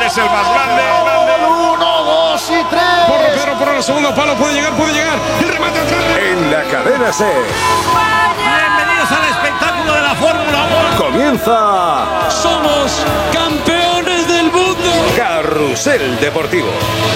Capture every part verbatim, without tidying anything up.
es el más grande. Uno, dos y tres. Porro, Pedro, por el segundo palo. Puede llegar, puede llegar. El remate atrás. En la cadena SER. Bienvenidos al espectáculo de la Fórmula uno. Comienza. Somos campeones del mundo. Carrusel Deportivo.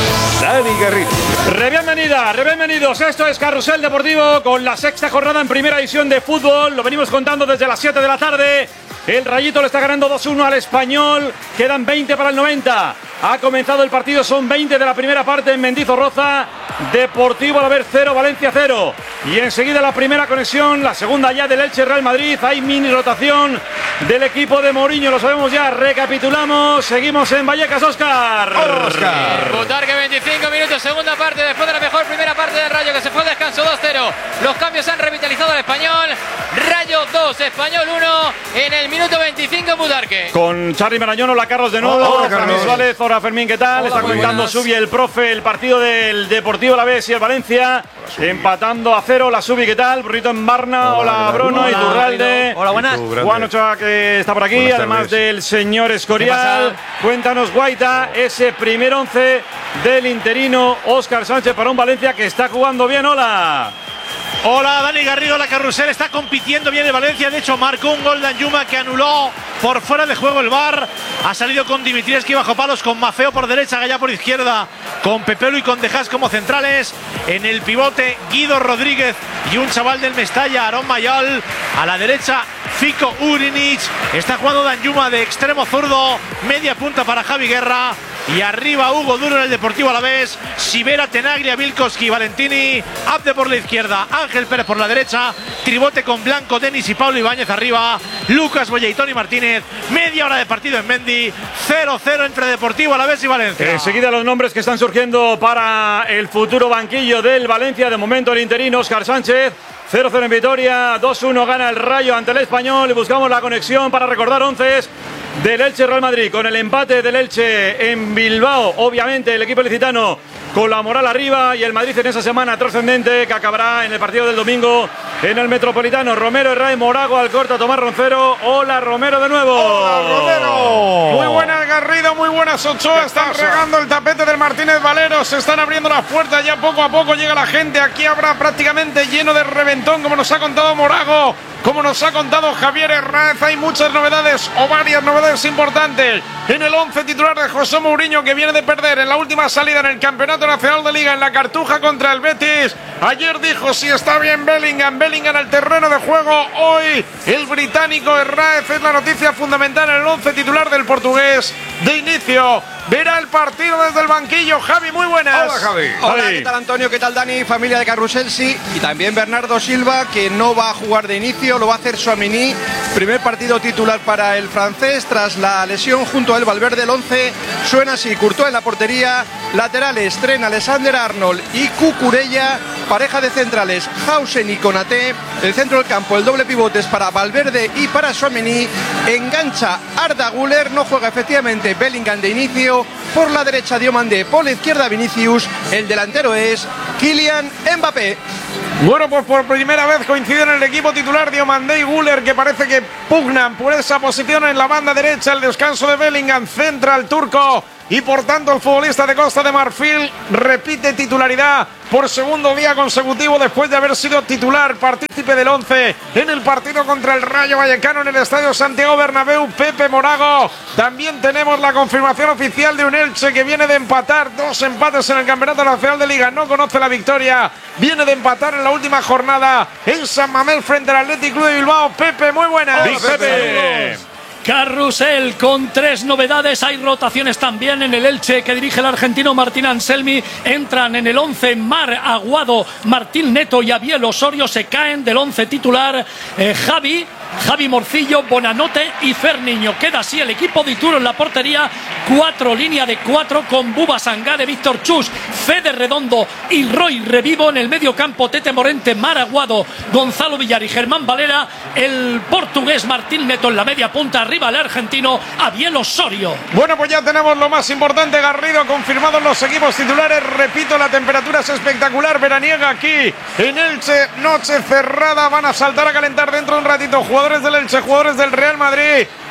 Dani Garrido. Re-bienvenida, re-bienvenidos. Esto es Carrusel Deportivo con la sexta jornada en primera división de fútbol. Lo venimos contando desde las siete de la tarde. El Rayito le está ganando dos uno al Español. Quedan veinte para el noventa. Ha comenzado el partido, son veinte de la primera parte en Mendizorroza. Deportivo Alavés cero, Valencia cero. Y enseguida la primera conexión, la segunda ya del Elche Real Madrid. Hay mini rotación del equipo de Mourinho, lo sabemos ya. Recapitulamos, seguimos en Vallecas, Óscar. Óscar. Butarque, veinticinco minutos, segunda parte, después de la mejor primera parte del Rayo, que se fue al descanso dos cero. Los cambios han revitalizado al Español. Rayo dos, Español uno, en el minuto veinticinco en Butarque. Con Charly Marañón, hola Carlos de nuevo. Hola, Carlos. Suárez, hola Fermín, ¿qué tal? Hola, Está comentando Subi, el profe, el partido del Deportivo Alavés y el Valencia. Empatando a cero, la Subi, ¿qué tal? Burrito en Barna, hola, hola Bruno, y Iturralde. Hola, buenas. Juan Ochoa, que está por aquí, buenas además tardes. Del señor Escorial. Cuéntanos, Guaita, ese primer once del interino Óscar Sánchez para un Valencia que está jugando bien. Hola. Hola, Dani Garrido, la Carrusel está compitiendo bien el Valencia. De hecho, marcó un gol de Anjuma que anuló por fuera de juego el V A R. Ha salido con Dimitrievski bajo palos, con Mafeo por derecha, Gallá por izquierda, con Pepelu y con Dejas como centrales. En el pivote, Guido Rodríguez y un chaval del Mestalla, Aarón Mayol. A la derecha, Fico Urinic. Está jugando Danjuma de extremo zurdo, media punta para Javi Guerra. Y arriba Hugo Duro en el Deportivo Alavés, Sivera, Tenaglia, Vilkoski, Valentini, Abde por la izquierda, Ángel Pérez por la derecha, tribote con Blanco, Denis y Pablo Ibáñez arriba, Lucas Boya y Tony Martínez. Media hora de partido en Mendy, cero cero entre Deportivo Alavés y Valencia. Enseguida los nombres que están surgiendo para el futuro banquillo del Valencia. De momento el interino Óscar Sánchez. cero cero en Vitoria, dos uno gana el Rayo ante el Español y buscamos la conexión para recordar onces del Elche Real Madrid. Con el empate del Elche en Bilbao, obviamente el equipo licitano con la moral arriba, y el Madrid en esa semana trascendente que acabará en el partido del domingo en el Metropolitano. Romero, Herrera, Morago, Alcorta, Tomás Roncero. Hola Romero de nuevo. Hola Romero. Muy buenas Garrido, muy buenas Ochoa. Están regando el tapete del Martínez Valero. Se están abriendo las puertas, ya poco a poco llega la gente. Aquí habrá prácticamente lleno de reventón, como nos ha contado Morago, como nos ha contado Javier Hernández. Hay muchas novedades o varias novedades importantes en el once titular de José Mourinho, que viene de perder en la última salida en el Campeonato Nacional de Liga en la Cartuja contra el Betis. Ayer dijo si está bien Bellingham, Bellingham al terreno de juego. Hoy el británico Hernández es la noticia fundamental en el once titular del portugués de inicio. Verá el partido desde el banquillo. Javi, muy buenas. Hola, Javi. Hola, ¿qué tal Antonio? ¿Qué tal Dani? Familia de Carrusel, sí. Y también Bernardo Silva, que no va a jugar de inicio, lo va a hacer Tchouaméni. Primer partido titular para el francés tras la lesión junto a él Valverde. El once suena así: Courtois en la portería, laterales Tren, Alexander Arnold y Cucurella, pareja de centrales Hausen y Konaté. El centro del campo, el doble pivotes para Valverde y para Tchouaméni. Engancha Arda Güler, no juega efectivamente Bellingham de inicio. Por la derecha Diomandé, por la izquierda Vinicius. El delantero es Kylian Mbappé. Bueno, pues por primera vez coinciden en el equipo titular Diomandé y Güler, que parece que pugnan por esa posición en la banda derecha. El descanso de Bellingham, centra el turco, y por tanto el futbolista de Costa de Marfil repite titularidad por segundo día consecutivo después de haber sido titular, partícipe del once en el partido contra el Rayo Vallecano en el Estadio Santiago Bernabéu. Pepe Morago. También tenemos la confirmación oficial de un Elche que viene de empatar, dos empates en el Campeonato Nacional de Liga, no conoce la victoria, viene de empatar en la última jornada en San Mamés frente al Athletic Club de Bilbao. Pepe, muy buenas. Big Pepe. Carrusel con tres novedades. Hay rotaciones también en el Elche que dirige el argentino Martín Anselmi. Entran en el once Mar Aguado, Martín Neto y Abiel Osorio. Se caen del once titular eh, Javi, Javi Morcillo, Bonanote y Ferniño. Queda así el equipo de Ituro en la portería. Cuatro, línea de cuatro con Buba Sangare, Víctor Chus, Fede Redondo y Roy Revivo. En el medio campo Tete Morente, Mar Aguado, Gonzalo Villar y Germán Valera. El portugués Martín Neto en la media punta. Arriba el argentino Abiel Osorio. Bueno, pues ya tenemos lo más importante, Garrido, confirmados los equipos titulares. Repito, la temperatura es espectacular, veraniega aquí en Elche, noche cerrada. Van a saltar a calentar dentro de un ratito jugadores del Elche, jugadores del Real Madrid.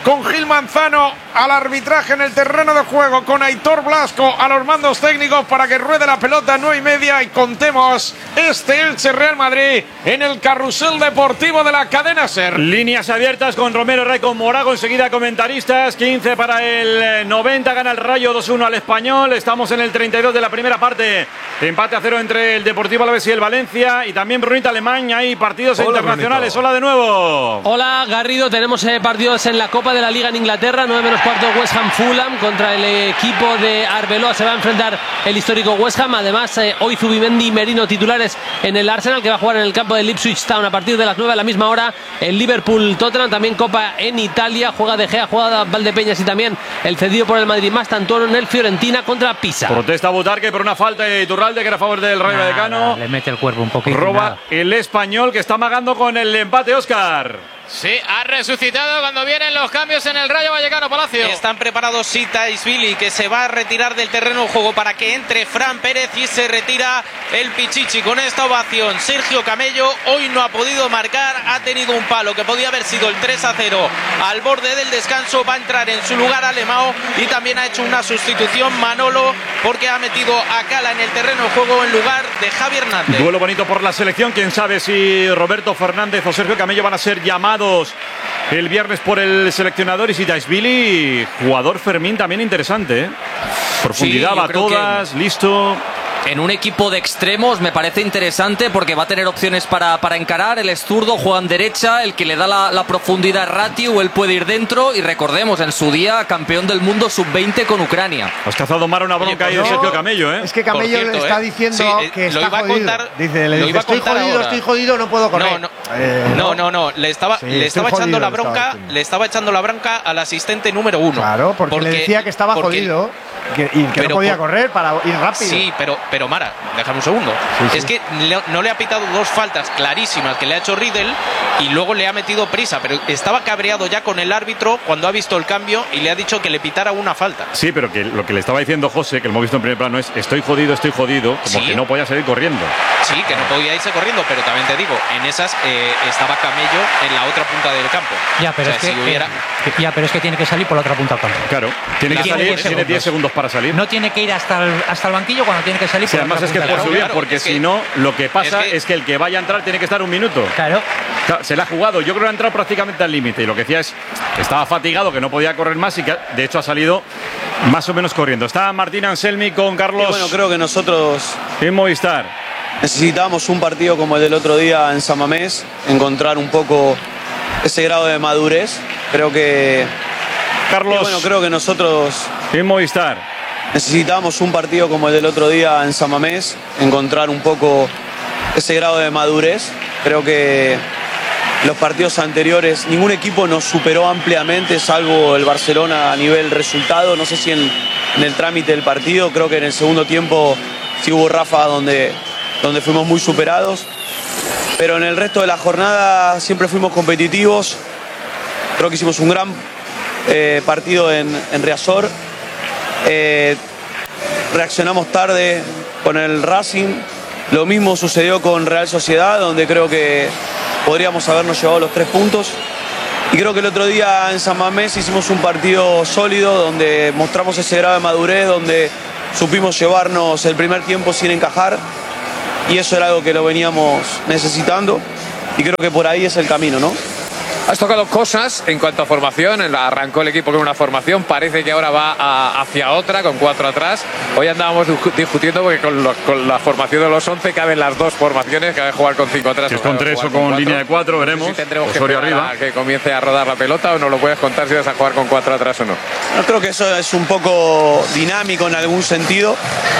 con Gil Manzano al arbitraje en el terreno de juego, con Aitor Blasco a los mandos técnicos para que ruede la pelota a nueve y media y contemos este Elche Real Madrid en el carrusel deportivo de la cadena SER. Líneas abiertas con Romero Rey, con Morago, enseguida comentaristas. quince para el noventa, gana el Rayo dos uno al Español. Estamos en el treinta y dos de la primera parte. Empate a cero entre el Deportivo Alavés y el Valencia. Y también Brunita Alemán, hay partidos Hola, internacionales. Brunito. Hola de nuevo. Hola Garrido, tenemos eh, partidos en la Copa de la Liga en Inglaterra. nueve menos cuarto West Ham Fulham contra el equipo de Arbeloa. Se va a enfrentar el histórico West Ham. Además, eh, hoy Zubimendi y Merino titulares en el Arsenal, que va a jugar en el campo del Ipswich Town a partir de las nueve a la misma hora. El Liverpool Tottenham, también Copa en Italia. Juega De Gea, juega Valdepeñas y también el cedido por el Madrid Mastantuono en el Fiorentina contra Pisa. Protesta Butarque por una falta de Iturralde que era a favor del Rayo Vallecano. Le mete el cuerpo un poquito. Roba nada. El Español, que está amagando con el empate, Óscar. Sí, ha resucitado cuando vienen los cambios en el Rayo Vallecano, Palacio. Están preparados Sita Isbili, que se va a retirar del terreno de juego para que entre Fran Pérez, y se retira el Pichichi. Con esta ovación, Sergio Camello hoy no ha podido marcar, ha tenido un palo que podía haber sido el tres a cero al borde del descanso. Va a entrar en su lugar Alemão, y también ha hecho una sustitución Manolo, porque ha metido a Cala en el terreno de juego en lugar de Javi Hernández. Duelo bonito por la selección. Quién sabe si Roberto Fernández o Sergio Camello van a ser llamados el viernes por el seleccionador. Y Sitaisvili, jugador Fermín también interesante, ¿eh? Profundidad, sí, va todas, listo. En un equipo de extremos me parece interesante porque va a tener opciones para, para encarar. Él es zurdo, juega en derecha, el que le da la, la profundidad Ratiu, él puede ir dentro. Y recordemos, en su día, campeón del mundo sub veinte con Ucrania. Has cazado Mar una bronca ahí de Sergio Camello, ¿eh? Es que Camello cierto, le está ¿eh? diciendo sí, que lo está iba a jodido. Contar, dice, le lo dice, iba a estoy contar jodido, ahora. estoy jodido, no puedo correr. No, no, eh, no, no, no, le estaba, sí, le estaba echando jodido, la bronca, estaba le estaba echando la bronca al asistente número uno. Claro, porque, porque le decía que estaba porque, jodido que, y que no podía por, correr para ir rápido. Sí, pero, pero Mara, déjame un segundo. Sí, sí. Es que le, no le ha pitado dos faltas clarísimas que le ha hecho Riedel y luego le ha metido prisa, pero estaba cabreado ya con el árbitro cuando ha visto el cambio y le ha dicho que le pitara una falta. Sí, pero que lo que le estaba diciendo José, que lo hemos visto en primer plano, es estoy jodido, estoy jodido, como sí. que no podía salir corriendo. Sí, que no podía irse corriendo, pero también te digo, en esas eh, estaba Camello en la otra punta del campo. Ya, pero, o sea, es, que, si hubiera... que, ya, pero es que tiene que salir por la otra punta del campo. Claro, tiene que salir, diez tiene diez segundos para salir. No tiene que ir hasta el, hasta el banquillo cuando tiene que salir sí, por la otra otra punta. Además es que por subir, claro, porque es si que, no, lo que pasa es que, es que el que vaya a entrar tiene que estar un minuto. Claro. Se le ha jugado, yo creo que ha entrado prácticamente al límite y lo que decía es que estaba fatigado, que no podía correr más y que de hecho ha salido más o menos corriendo. Está Martín Anselmi con Carlos. Y bueno, creo que nosotros en Movistar necesitamos un partido como el del otro día en San Mamés, encontrar un poco ese grado de madurez. Creo que Carlos. Y bueno, creo que nosotros en Movistar necesitamos un partido como el del otro día en San Mamés, encontrar un poco ese grado de madurez. Creo que los partidos anteriores ningún equipo nos superó ampliamente, salvo el Barcelona a nivel resultado. No sé si en, en el trámite del partido, creo que en el segundo tiempo sí hubo ráfagas donde, donde fuimos muy superados. Pero en el resto de la jornada siempre fuimos competitivos. Creo que hicimos un gran eh, partido en, en Riazor. Eh, reaccionamos tarde con el Racing. Lo mismo sucedió con Real Sociedad, donde creo que podríamos habernos llevado los tres puntos. Y creo que el otro día en San Mamés hicimos un partido sólido, donde mostramos ese grado de madurez, donde supimos llevarnos el primer tiempo sin encajar. Y eso era algo que lo veníamos necesitando. Y creo que por ahí es el camino, ¿no? Has tocado cosas en cuanto a formación. Arrancó el equipo con una formación, parece que ahora va a, hacia otra, con cuatro atrás. Hoy andábamos discutiendo porque con, los, con la formación de los once caben las dos formaciones, cabe jugar con cinco atrás. Si es con tres o con, con línea de cuatro, veremos. Si tendremos que, arriba. que comience a rodar la pelota, o no lo puedes contar si vas a jugar con cuatro atrás o no. No, creo que eso es un poco dinámico en algún sentido,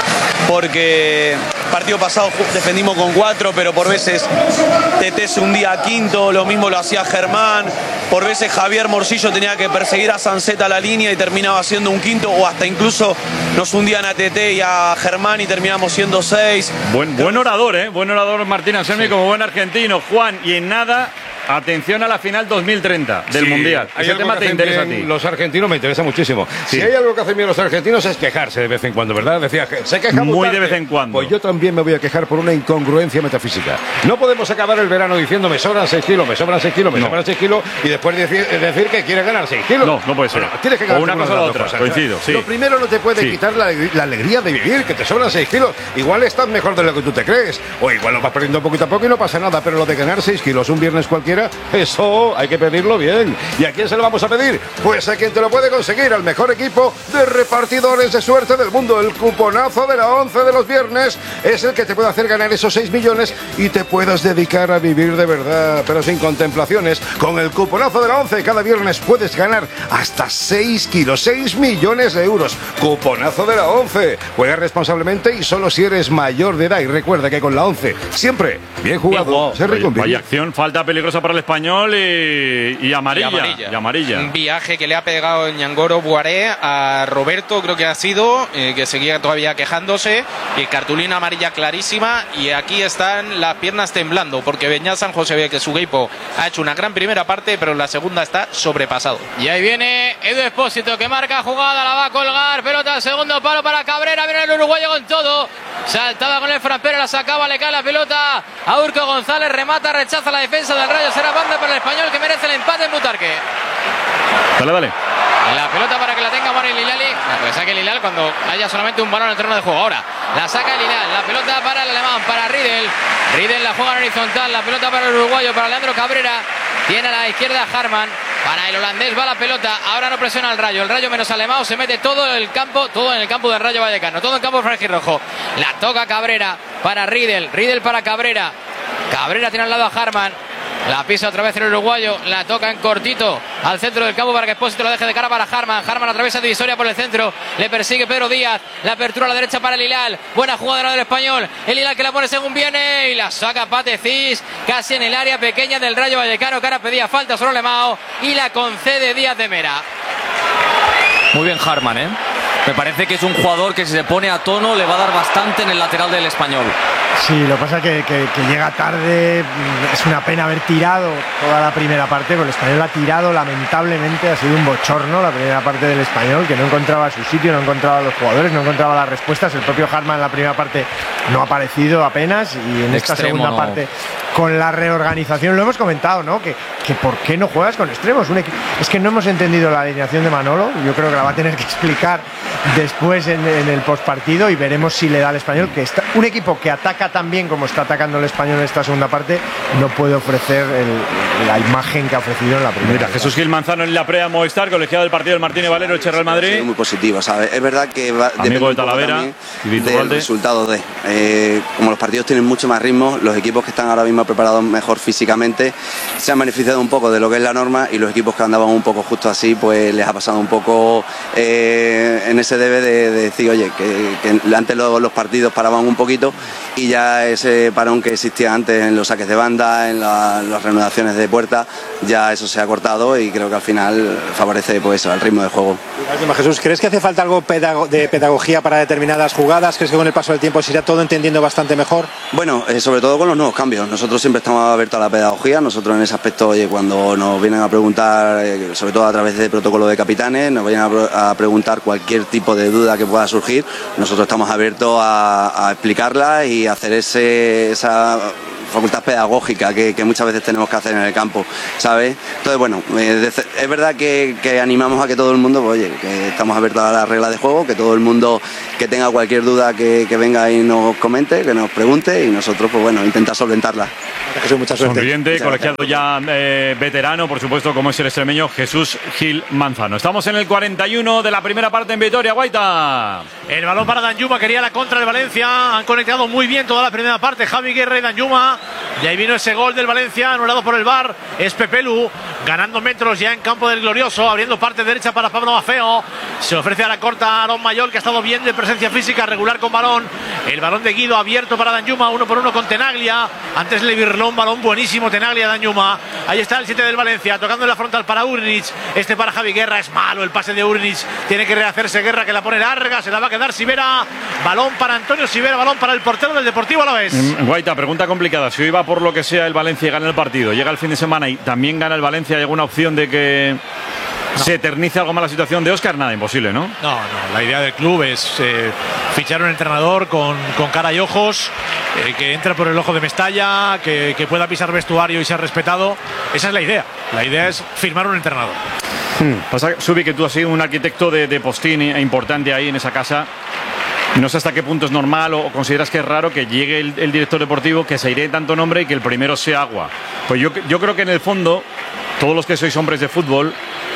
porque el partido pasado defendimos con cuatro, pero por veces Tete se hundía a quinto, lo mismo lo hacía Germán, por veces Javier Morcillo tenía que perseguir a Sancet a la línea y terminaba siendo un quinto, o hasta incluso nos hundían a Tete y a Germán y terminamos siendo seis. Buen, buen orador, ¿eh? Buen orador Martín Anselmi, sí. Como buen argentino. Juan, y en nada atención a la final dos mil treinta del Sí, Mundial. hay Ese algo tema que te hacen interesa a bien ti. Los argentinos me interesa muchísimo. Sí. Si hay algo que hacen bien los argentinos es quejarse de vez en cuando, ¿verdad? Decía, se queja Muy tarde. de vez en cuando. Pues yo también me voy a quejar por una incongruencia metafísica. No podemos acabar el verano diciendo me sobran seis kilos, me sobran seis kilos, me No. sobran seis kilos y después decir, decir que quiere ganar seis kilos. No, no puede ser. Bueno, tienes que O ganar una cosa o la otra, coincido, sí. Lo primero, no te puede Sí. quitar la, la alegría de vivir, que te sobran seis kilos. Igual estás mejor de lo que tú te crees. O igual lo vas perdiendo poquito a poco y no pasa nada. Pero lo de ganar seis kilos un viernes cualquiera, eso hay que pedirlo bien. ¿Y a quién se lo vamos a pedir? Pues a quien te lo puede conseguir, al mejor equipo de repartidores de suerte del mundo. El cuponazo de la once de los viernes es el que te puede hacer ganar esos seis millones y te puedas dedicar a vivir de verdad, pero sin contemplaciones. Con el cuponazo de la once cada viernes puedes ganar hasta seis kilos, seis millones de euros. Cuponazo de la once. Juega responsablemente y solo si eres mayor de edad. Y recuerda que con la once siempre bien jugado. Se Oye, reconviene. vaya acción, falta peligrosa para el Español y, y amarilla. Y amarilla. Y amarilla. Un viaje que le ha pegado el Ñangoro Buaré a Roberto, creo que ha sido, eh, que seguía todavía quejándose. Y cartulina amarilla clarísima. Y aquí están las piernas temblando, porque Beñat San José ve que su equipo ha hecho una gran primera parte, pero en la segunda está sobrepasado. Y ahí viene Edu Espósito que marca jugada, la va a colgar, pelota al segundo palo para Cabrera, viene el uruguayo con todo, saltaba con el Fran Pérez, la sacaba, le cae la pelota a Urco González, remata, rechaza la defensa del Rayo, será banda para el Español que merece el empate en Butarque. Dale, dale. La pelota para que la tenga Manuel Lilali, la que saque Lilal cuando haya solamente un balón en el terreno de juego. Ahora la saca Lilal, la pelota para el alemán, para Riedel. Riedel la juega en horizontal, la pelota para el uruguayo, para Leandro Cabrera. Tiene a la izquierda Harman, para el holandés va la pelota. Ahora no presiona el Rayo, el Rayo menos Alemão, se mete todo el campo, todo en el campo del Rayo Vallecano, todo en campo franjirrojo. La toca Cabrera para Riedel, Riedel para Cabrera. Cabrera tiene al lado a Harman. La pisa otra vez el uruguayo, la toca en cortito al centro del campo para que Espósito lo deje de cara para Harman. Harman atraviesa divisoria por el centro, le persigue Pedro Díaz, la apertura a la derecha para el Hilal. Buena jugada del Español, el Hilal que la pone según viene y la saca Pate Cis, casi en el área pequeña del Rayo Vallecano, que ahora pedía falta sobre Alemão y la concede Díaz de Mera. Muy bien Harman, ¿eh? Me parece que es un jugador que si se pone a tono le va a dar bastante en el lateral del Español. Sí, lo que pasa es que, que, que llega tarde. Es una pena haber tirado toda la primera parte, pero el Español ha tirado lamentablemente. Ha sido un bochorno la primera parte del Español, que no encontraba su sitio, no encontraba a los jugadores, no encontraba las respuestas. El propio Harman en la primera parte no ha aparecido apenas, y en esta Extremo, segunda no. parte, con la reorganización, lo hemos comentado, ¿no? Que, que ¿por qué no juegas con extremos? Un equi- es que no hemos entendido la alineación de Manolo. Yo creo que la va a tener que explicar después en, en el postpartido, y veremos si le da al Español, que está un equipo que ataca tan bien como está atacando el Español en esta segunda parte, no puede ofrecer el- la imagen que ha ofrecido en la primera. Mira, Jesús Gil Manzano en la previa Movistar, colegiado del partido del Martínez Valero, el Real Madrid. Muy positivo, ¿sabes? Es verdad que va, depende Amigo de un poco Talavera también y de del Iturralde. resultado de. Eh, como los partidos tienen mucho más ritmo, los equipos que están ahora mismo preparados mejor físicamente se han beneficiado un poco de lo que es la norma, y los equipos que andaban un poco justo así, pues les ha pasado un poco eh, en ese debe de, de decir, oye, que, que antes los, los partidos paraban un poquito, y ya ese parón que existía antes en los saques de banda, en la- las reanudaciones de puerta, ya eso se ha cortado, y creo que al final favorece pues al ritmo de juego. Jesús, ¿crees que hace falta algo pedago- de pedagogía para determinadas jugadas? ¿Crees que con el paso del tiempo se irá todo entendiendo bastante mejor? Bueno, eh, sobre todo con los nuevos cambios. Nosotros siempre estamos abiertos a la pedagogía. Nosotros en ese aspecto, oye, cuando nos vienen a preguntar, eh, sobre todo a través del protocolo de capitanes, nos vienen a, pro- a preguntar cualquier tipo de duda que pueda surgir, nosotros estamos abiertos a, a explicarla y hacer ese, esa facultad pedagógica que, que muchas veces tenemos que hacer en el campo, ¿sabes? Entonces, bueno, eh, es verdad que, que animamos a que todo el mundo, pues, oye, que estamos abiertos a las reglas de juego, que todo el mundo que tenga cualquier duda que, que venga y nos comente, que nos pregunte, y nosotros, pues bueno, intentar solventarla. Jesús, mucha suerte. Sonriente, Muchas colegiado ya eh, veterano, por supuesto, como es el extremeño Jesús Gil Manzano. Estamos en el cuarenta y uno de la primera parte en Vitoria, Guaita. El balón para Danjuma, quería la contra del Valencia. Han conectado muy bien toda la primera parte Javi Guerra y Danjuma. Y ahí vino ese gol del Valencia, anulado por el V A R. Es Pepelu, ganando metros ya en campo del Glorioso, abriendo parte derecha para Pablo Maffeo. Se ofrece a la corta a Aaron Mayol, que ha estado bien de presencia física, regular con balón. El balón de Guido abierto para Danjuma, uno por uno con Tenaglia. Antes le virló un balón buenísimo Tenaglia a Danjuma. Ahí está el siete del Valencia, tocando en la frontal para Urnic. Este para Javi Guerra, es malo el pase de Urnic. Tiene que rehacerse Guerra, que la pone larga, se la va a quedar Sivera. Balón para Antonio Sivera, balón para el portero del Deportivo Alavés. Mm, Guaita, pregunta complicada. Si hoy va por lo que sea el Valencia y gana el partido, llega el fin de semana y también gana el Valencia, ¿hay alguna opción de que no. se eternice algo más la situación de Óscar? Nada, imposible, ¿no? No, no, la idea del club es eh, fichar un entrenador con, con cara y ojos, eh, que entre por el ojo de Mestalla, que, que pueda pisar vestuario y ser respetado. Esa es la idea. La idea es firmar un entrenador. Hmm. Pasa, Subi, que tú has sido un arquitecto de, de postín importante ahí en esa casa. No sé hasta qué punto es normal o consideras que es raro que llegue el, el director deportivo, que se iré tanto nombre y que el primero sea Agua. Pues yo, yo creo que en el fondo, todos los que sois hombres de fútbol,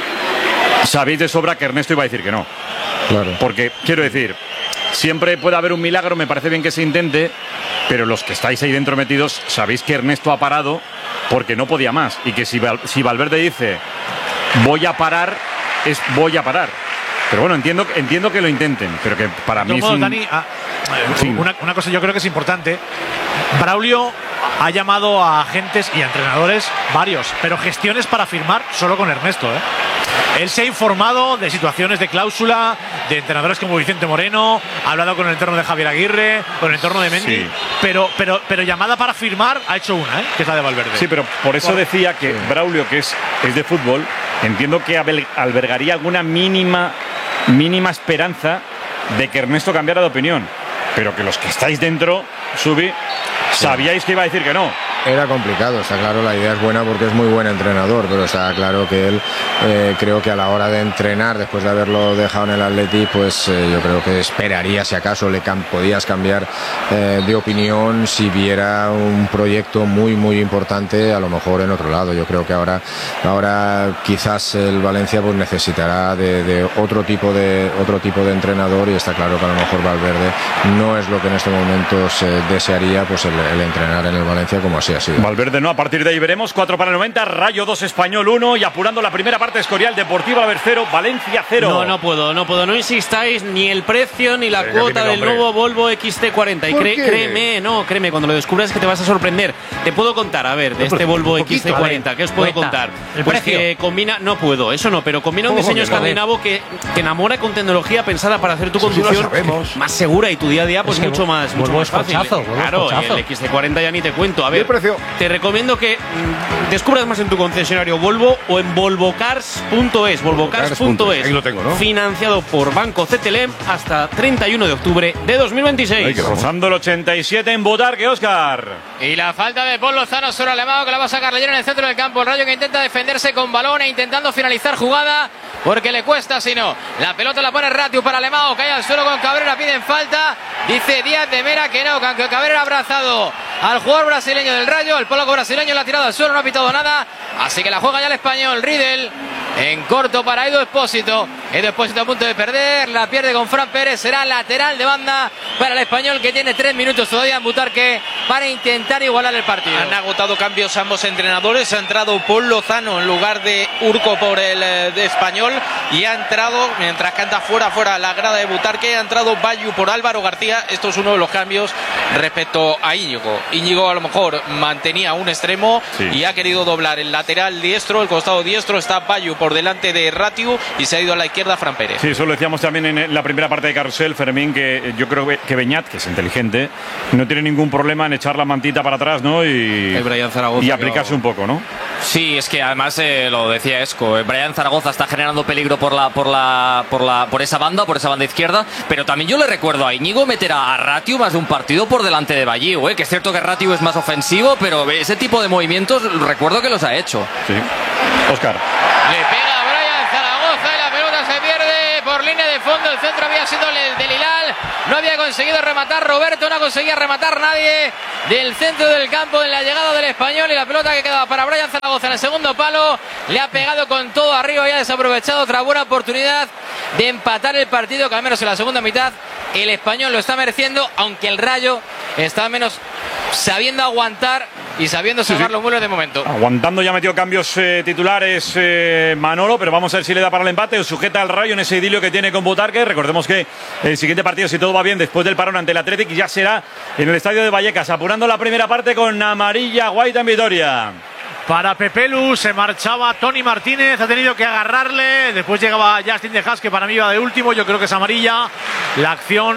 sabéis de sobra que Ernesto iba a decir que no. Claro. Porque, quiero decir, siempre puede haber un milagro, me parece bien que se intente, pero los que estáis ahí dentro metidos, sabéis que Ernesto ha parado porque no podía más. Y que si, Val, si Valverde dice, voy a parar, es voy a parar. Pero bueno, entiendo, entiendo que lo intenten, pero que para de mí modo, es un... Dani, ah, una, una cosa yo creo que es importante. Braulio ha llamado a agentes y a entrenadores varios, pero gestiones para firmar solo con Ernesto, ¿eh? Él se ha informado de situaciones de cláusula, de entrenadores como Vicente Moreno, ha hablado con el entorno de Javier Aguirre, con el entorno de Mendy, sí. pero, pero, pero llamada para firmar ha hecho una, ¿eh? Que es la de Valverde. Sí, pero por eso por... decía que sí. Braulio, que es, es de fútbol, entiendo que albergaría alguna mínima, mínima esperanza de que Ernesto cambiara de opinión, pero que los que estáis dentro, Subi, sabíais que iba a decir que no. Era complicado, está claro, la idea es buena porque es muy buen entrenador, pero está claro que él, eh, creo que a la hora de entrenar, después de haberlo dejado en el Atleti, pues eh, yo creo que esperaría, si acaso le cam podías cambiar eh, de opinión si viera un proyecto muy, muy importante, a lo mejor en otro lado. Yo creo que ahora, ahora quizás el Valencia pues necesitará de, de otro tipo de, otro tipo de entrenador, y está claro que a lo mejor Valverde no es lo que en este momento se desearía, pues el, el entrenar en el Valencia como así. Sí. Valverde no, a partir de ahí veremos. Cuatro para el noventa, Rayo dos, Español uno, y apurando la primera parte, Escorial, Deportivo Alavés cero, Valencia cero. No, no puedo, no puedo, no insistáis ni el precio ni la Venga, cuota del nombre. Nuevo Volvo X C cuarenta. Y cre créeme, no, créeme, cuando lo descubras que te vas a sorprender. Te puedo contar, a ver, de este Volvo X C cuarenta, ¿qué os puedo contar? ¿El pues precio? Que combina, no puedo, eso no, pero combina un diseño escandinavo que, que enamora con tecnología pensada para hacer tu sí, conducción más segura y tu día a día pues mucho más, mucho más fácil. Cochazo, claro, y el X C cuarenta ya ni te cuento. A ver, precio? Te recomiendo que mmm, descubras más en tu concesionario Volvo o en volvocars punto es. volvocars punto es. Ahí lo tengo, ¿no? Financiado por Banco C T L M hasta treinta y uno de octubre de dos mil veintiséis. Rozando el ochenta y siete en Butarque, Óscar. Y la falta de Paul Lozano sobre Alemão, que la va a sacar Leyera en el centro del campo. El Rayo que intenta defenderse con balón e intentando finalizar jugada, porque le cuesta, si no. La pelota la pone Ratiu para Alemão, cae al suelo con Cabrera, piden falta. Dice Díaz de Mera que no, que Cabrera ha abrazado al jugador brasileño del Rayo. El polaco brasileño la ha tirado al suelo, no ha pitado nada. Así que la juega ya el español. Riedel en corto para Edu Expósito. Edu Expósito a punto de perder. La pierde con Fran Pérez. Será lateral de banda para el español, que tiene tres minutos todavía en Butarque para intentar igualar el partido. Han agotado cambios ambos entrenadores. Ha entrado Paul Lozano en lugar de Urco por el eh, de español. Y ha entrado, mientras canta fuera, fuera la grada de Butarque, ha entrado Bayu por Álvaro García. Esto es uno de los cambios respecto a Íñigo. Íñigo a lo mejor mantenía un extremo sí. y ha querido doblar el lateral diestro, el costado diestro. Está Bayu por delante de Ratiu y se ha ido a la izquierda Fran Pérez. Sí, eso lo decíamos también en la primera parte de Carrusel, Fermín, que yo creo que Beñat, que es inteligente, no tiene ningún problema en echar la mantita para atrás, ¿no? Y, y aplicarse un poco, ¿no? Sí, es que además eh, lo decía Esco, eh, Brian Zaragoza está generando peligro por la, por la, por la, por esa banda, por esa banda izquierda, pero también yo le recuerdo a Íñigo meter a Ratiu más de un partido por delante de Bayiu, eh, que es cierto que Ratiu es más ofensivo, pero ese tipo de movimientos recuerdo que los ha hecho. Sí. Óscar. Le pega a Brian Zaragoza y la pelota se pierde por línea de fondo. El centro había sido el del Hilal, no había conseguido rematar Roberto, no conseguía rematar nadie del centro del campo en la llegada del español, y la pelota que quedaba para Brian Zaragoza en el segundo palo le ha pegado con todo arriba y ha desaprovechado otra buena oportunidad de empatar el partido, que al menos en la segunda mitad el español lo está mereciendo, aunque el Rayo está menos sabiendo aguantar y sabiendo salvar sí, sí. los muebles de momento. Aguantando, ya metió cambios eh, titulares eh, Manolo, pero vamos a ver si le da para el empate o sujeta al Rayo en ese idilio que tiene con Butarque. Recordemos que el siguiente partido, si todo va bien, después del parón ante el Athletic, ya será en el estadio de Vallecas, apurando la primera parte con amarilla Guaita en Vitoria. Para Pepelu se marchaba Tony Martínez, ha tenido que agarrarle, después llegaba Justin De Haas, que para mí iba de último, yo creo que es amarilla. La acción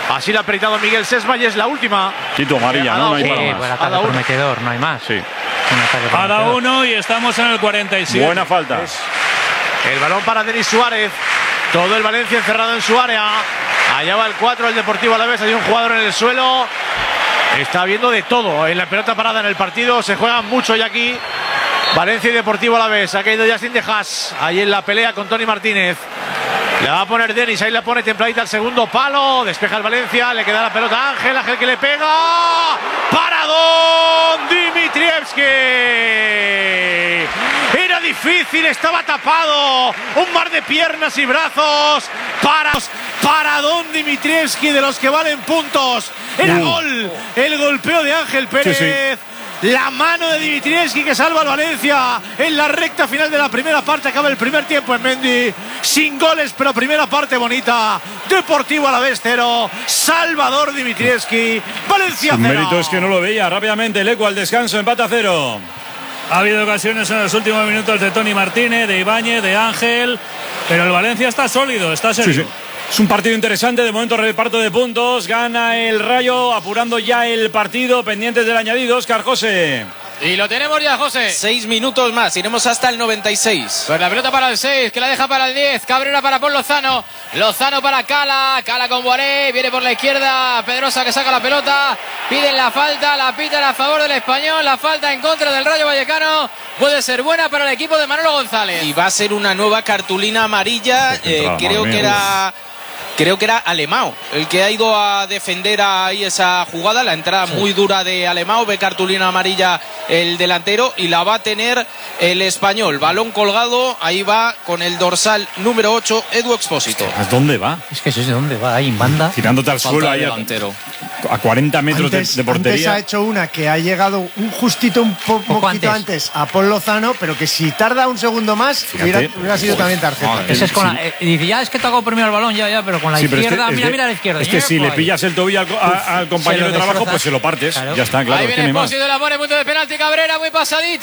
Así le ha apretado Miguel Sesma y es la última. Tito, amarilla, ¿no? No hay Sí, para buen más. ataque prometedor, no hay más. Sí. Un ataque Cada prometedor. uno y estamos en el cuarenta y siete. Buena falta. El balón para Denis Suárez. Todo el Valencia encerrado en su área. Allá va el cuatro, el Deportivo Alavés. Hay un jugador en el suelo. Está viendo de todo en la pelota parada en el partido. Se juega mucho ya aquí. Valencia y Deportivo Alavés. Ha caído Justin de Haas. Ahí en la pelea con Tony Martínez. Le va a poner Denis. Ahí la pone templadita al segundo palo. Despeja el Valencia. Le queda la pelota a Ángel. Ángel que le pega. ¡Paradón! Dimitrievski. Era difícil. Estaba tapado. Un mar de piernas y brazos. Para. Paradón Dimitrievski, de los que valen puntos. Era Uh. gol. El golpeo de Ángel Pérez. Sí, sí. La mano de Dimitrievski que salva al Valencia en la recta final de la primera parte. Acaba el primer tiempo en Mendy. Sin goles, pero primera parte bonita. Deportivo Alavés cero. Salvador Dimitrievski. Valencia Su cero. mérito es que no lo veía. Rápidamente el Eco al descanso, empate a cero. Ha habido ocasiones en los últimos minutos de Tony Martínez, de Ibáñez, de Ángel, pero el Valencia está sólido, está serio. Sí, sí. Es un partido interesante, de momento reparto de puntos, gana el Rayo, apurando ya el partido, pendientes del añadido, Óscar José. Y lo tenemos ya, José. Seis minutos más, iremos hasta el noventa y seis. Pues la pelota para el seis, que la deja para el diez. Cabrera para Paul Lozano. Lozano para Cala. Cala con Boaré. Viene por la izquierda. Pedrosa que saca la pelota. Piden la falta. La pitan a favor del Español. La falta en contra del Rayo Vallecano. Puede ser buena para el equipo de Manolo González. Y va a ser una nueva cartulina amarilla. Eh, entrada, creo madre que mía, era... Creo que era Alemão el que ha ido a defender ahí esa jugada. La entrada sí. muy dura de Alemão. Ve cartulina amarilla el delantero y la va a tener el Español. Balón colgado. Ahí va con el dorsal número ocho, Edu Expósito. ¿A dónde va? Es que sé de dónde va, ahí en banda. Tirándote al suelo ahí a, a cuarenta metros antes, de, de portería. Antes ha hecho una que ha llegado un justito, un po poquito antes. antes a Paul Lozano, pero que si tarda un segundo más hubiera, hubiera sido pues, también tarjeta. No, ese es con la, eh, dice, ya es que te hago premio al balón, ya, ya, pero con la sí, izquierda, este, mira, este, mira a la izquierda. Es que si le pillas el tobillo al, a, al compañero de trabajo, pues se lo partes. Claro. Ya está, claro. Ahí viene Expósito, la pone, punto de penalti, Cabrera, muy pasadito.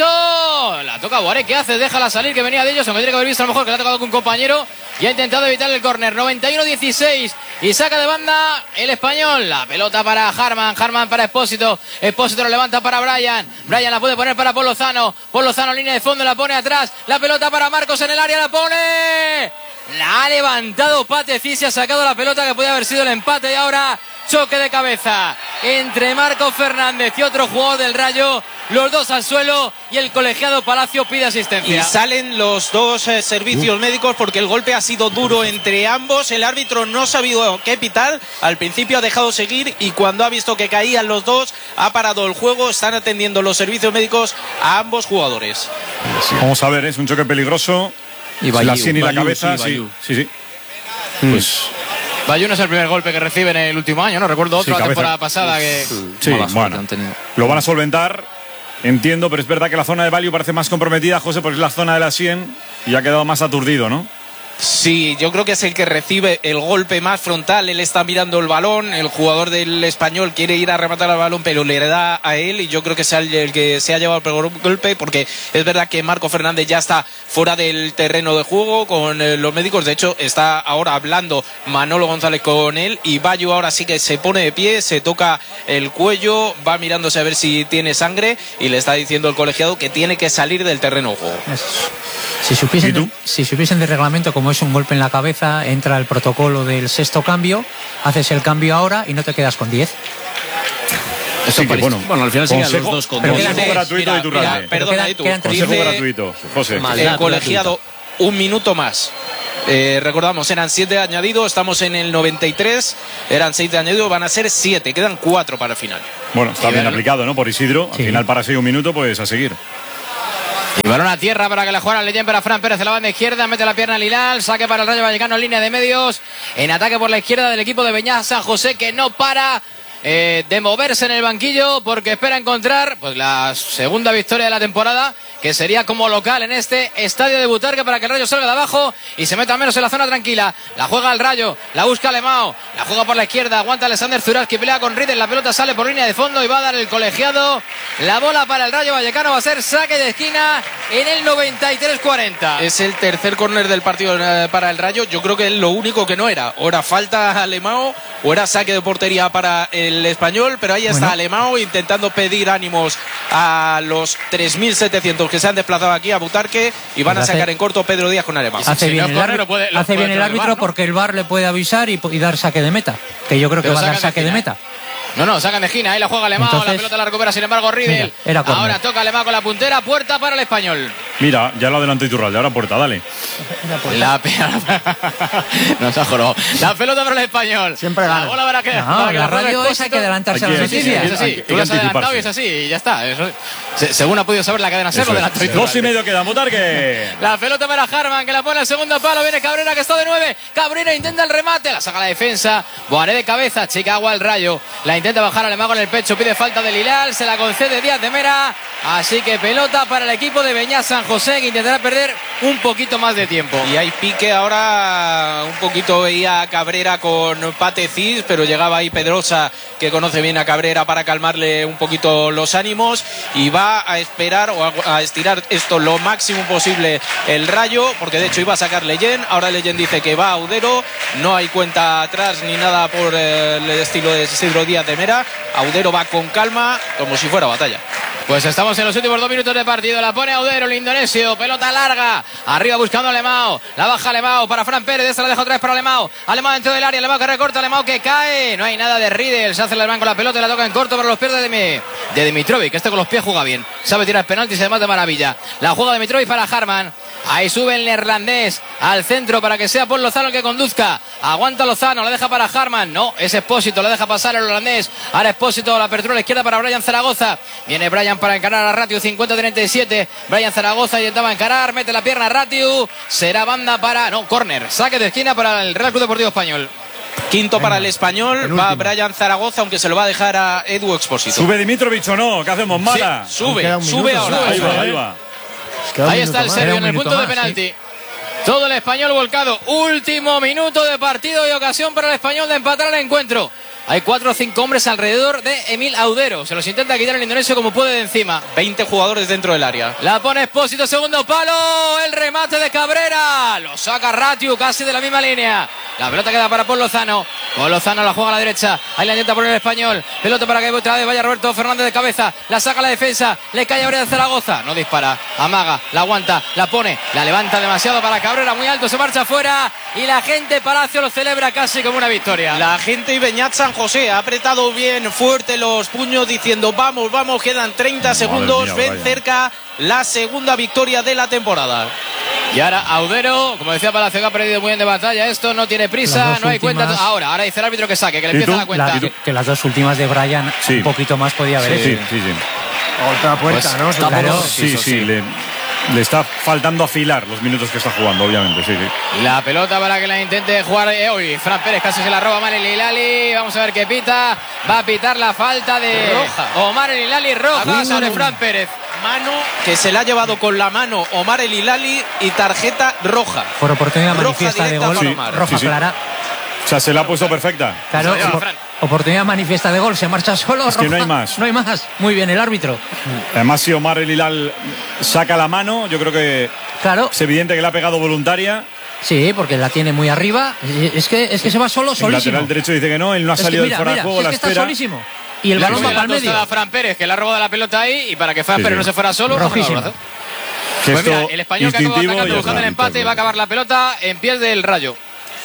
La toca Boaré, ¿qué hace? Déjala salir, que venía de ellos. Se me tiene que haber visto a lo mejor que le ha tocado con un compañero y ha intentado evitar el córner. noventa y uno dieciséis y saca de banda el Español. La pelota para Harman, Harman para Expósito. Expósito lo levanta para Brian. Brian la puede poner para Paul Lozano. Paul Lozano, línea de fondo, la pone atrás. La pelota para Marcos en el área, la pone. La ha levantado Pateci, se ha sacado la pelota que podía haber sido el empate y ahora choque de cabeza entre Marcos Fernández y otro jugador del Rayo. Los dos al suelo y el colegiado Palacio pide asistencia. Y salen los dos eh, servicios uh. médicos porque el golpe ha sido duro entre ambos. El árbitro no ha sabido qué pitar. Al principio ha dejado seguir y cuando ha visto que caían los dos ha parado el juego. Están atendiendo los servicios médicos a ambos jugadores. Vamos a ver, es un choque peligroso. Y Bayou, la sien y la Bayou, cabeza, sí, sí, sí, sí. Mm. Pues Bayou no es el primer golpe que recibe en el último año, no recuerdo otro sí, la temporada pasada que sí, bueno, lo van a solventar, entiendo, pero es verdad que la zona de Bayou parece más comprometida, José, porque es la zona de la sien y ha quedado más aturdido, ¿no? Sí, yo creo que es el que recibe el golpe más frontal. Él está mirando el balón, el jugador del Español quiere ir a rematar el balón, pero le da a él y yo creo que es el que se ha llevado el peor golpe, porque es verdad que Marco Fernández ya está fuera del terreno de juego con los médicos. De hecho, está ahora hablando Manolo González con él y Bayou ahora sí que se pone de pie, se toca el cuello, va mirándose a ver si tiene sangre y le está diciendo el colegiado que tiene que salir del terreno de juego. Si supiesen, de, si supiesen de reglamento, como es un golpe en la cabeza, entra el protocolo del sexto cambio, haces el cambio ahora y no te quedas con diez. Sí, que, bueno, bueno, al final siguen los dos con consejo dos. gratuito de Iturralde. Perdona, Edu. Consejo gratuito, José. El colegiado, un minuto más. Eh, recordamos, eran siete añadidos, estamos en el noventa y tres, eran seis de añadido, van a ser siete, quedan cuatro para el final. Bueno, está bien aplicado, ¿no? Por Isidro, al sí. final para seis un minuto, pues a seguir. Y balón a tierra para que la juegue Leyen para Fran Pérez en la banda izquierda, mete la pierna Lilal, saque para el Rayo Vallecano, línea de medios, en ataque por la izquierda del equipo de Beñat San José, que no para eh, de moverse en el banquillo porque espera encontrar pues la segunda victoria de la temporada, que sería como local en este estadio de Butarque, para que el Rayo salga de abajo y se meta menos en la zona tranquila. La juega el Rayo, la busca Alemão, la juega por la izquierda, aguanta Alexander Zuralski, pelea con Riedel, la pelota sale por línea de fondo y va a dar el colegiado. La bola para el Rayo Vallecano, va a ser saque de esquina en el noventa y tres cuarenta. Es el tercer córner del partido para el Rayo. Yo creo que es lo único que no era. Ahora falta Alemão o era saque de portería para el Español, pero ahí está Bueno. Alemão intentando pedir ánimos a los tres mil setecientos que se han desplazado aquí a Butarque y van Pues a sacar hace- en corto Pedro Díaz con Alemão. Hace bien, el, corre, árbitro, lo puede- lo hace puede bien el traer el árbitro V A R, ¿no? porque el V A R le puede avisar y, y dar saque de meta. Que yo creo que Pero va a dar sacan de saque de esquina, meta. No, no, sacan de esquina, ahí la juega Alemão, la Entonces- pelota la recupera sin embargo Riedel. Mira, era córner. Ahora toca Alemão con la puntera, puerta para el Español. Mira, ya lo adelantó Iturralde, ahora puerta, dale. La pe- Nos ha jorobado. La pelota para el Español. Siempre La gana. bola para que, No, para que la juegue radio Expósito. es hay que adelantarse a Aquí las hay- Sí, sí, noticias. es así. Hay que Tú lo has adelantado y es anticiparse. así y ya está. Eso- se- según ha podido saber la cadena Ser, lo Eso es. adelantó Iturralde. Dos y medio quedan, Butarque. La pelota para Harman, que la pone al segundo palo. Viene Cabrera, que está de nueve. Cabrera intenta el remate, la saca la defensa. Boaré de cabeza, Chicago al rayo. La intenta bajar Alemão con el pecho, pide falta de Lilal. Se la concede Díaz de Mera. Así que pelota para el equipo de Beñat San José, que intentará perder un poquito más de tiempo. Y hay pique ahora, un poquito veía a Cabrera con Pate Cis, pero llegaba ahí Pedrosa, que conoce bien a Cabrera, para calmarle un poquito los ánimos, y va a esperar o a, a estirar esto lo máximo posible el Rayo, porque de hecho iba a sacar Leyen, ahora Leyen dice que va a Audero, no hay cuenta atrás ni nada por eh, el estilo de Isidro Díaz de Mera. Audero va con calma, como si fuera batalla. Pues estamos en los últimos dos minutos de partido. La pone Audero, el indonesio. Pelota larga. Arriba buscando a Alemão. La baja Alemão para Fran Pérez. Esta la deja otra vez para Alemão. Alemão dentro del área. Alemão que recorta. Alemão que cae. No hay nada de Riedel. Se hace el alemán con la pelota y la toca en corto para los pies de, mi, de Dimitrovic. Este con los pies juega bien. Sabe tirar penaltis y además de maravilla. La juega Dimitrovic para Harman. Ahí sube el neerlandés al centro para que sea Paul Lozano el que conduzca. Aguanta Lozano, la deja para Harman. No, es Expósito, la deja pasar el holandés. Ahora Expósito, la apertura a la izquierda para Brian Zaragoza. Viene Brian para encarar a Ratiu, cincuenta treinta y siete. Brian Zaragoza intentaba encarar, mete la pierna a Ratiu. Será banda para... No, córner. Saque de esquina para el Real Club Deportivo Español. Quinto para el Español, va Brian Zaragoza, aunque se lo va a dejar a Edu Expósito. ¿Sube Dimitrovic o no? ¿Qué hacemos, Mala? Sí, sube, sube ahora. Ahí va, ahí va. Ahí está el serbio en el punto de penalti. Todo el Español volcado. Último minuto de partido y ocasión para el Español de empatar el encuentro. Hay cuatro o cinco hombres alrededor de Emil Audero. Se los intenta quitar el indonesio como puede de encima. veinte jugadores dentro del área. La pone Expósito, segundo palo. El remate de Cabrera. Lo saca Ratiu casi de la misma línea. La pelota queda para Paul Lozano. Paul Lozano la juega a la derecha. Ahí la intenta poner el Español. Pelota para que otra vez vaya Roberto Fernández de cabeza. La saca a la defensa. Le cae a Brian Zaragoza. No dispara. Amaga. La aguanta. La pone. La levanta demasiado para Cabrera. Muy alto. Se marcha afuera. Y la gente Palacio lo celebra casi como una victoria. La gente y Beñat San José ha apretado bien fuerte los puños diciendo vamos, vamos, quedan treinta segundos, mía, ven vaya. cerca la segunda victoria de la temporada. Y ahora Audero, como decía Palacio, que ha perdido muy bien de batalla. Esto no tiene Las prisa, dos no hay cuenta. últimas- Ahora, ahora dice el árbitro que saque, que le ¿Y empieza tú? la cuenta. La- que, que las dos últimas de Brian Sí. un poquito más podía haber Sí, hecho. sí, sí. Otra puerta, Pues, ¿no? tampoco- Claro. Sí, eso sí, sí. le, le está faltando afilar los minutos que está jugando, obviamente, sí, sí. La pelota para que la intente jugar eh, hoy. Fran Pérez casi se la roba Omar El Hilali. Vamos a ver qué pita. Va a pitar la falta de Roja. Omar El Hilali, roja Había sobre un- Fran Pérez. Mano que se la ha llevado con la mano Omar El Hilali y tarjeta roja. Por oportunidad Roja manifiesta de directa gol. para Omar. Roja Sí, sí. clara. O sea, se la ha puesto perfecta. Claro, Se la lleva opor- Fran. oportunidad manifiesta de gol. Se marcha solo. Es que no roja. hay más. No hay más. Muy bien el árbitro. Además, si Omar El Hilal saca la mano, yo creo que Claro. es evidente que la ha pegado voluntaria. Sí, porque la tiene muy arriba. Es que, es que se va solo, El solísimo. lateral derecho dice que no, él no ha Es que salido mira, del fuera mira, de juego, si es la que está espera. solísimo. Y el Le balón va ha para el medio. a Fran Pérez, que le ha robado la pelota ahí. Y para que Fran Sí, Pérez sí. no se fuera solo, Rojísimo. pues, Gesto mira, el español que acaba instintivo atacando y buscando el está, empate está va a acabar la pelota en pies del Rayo.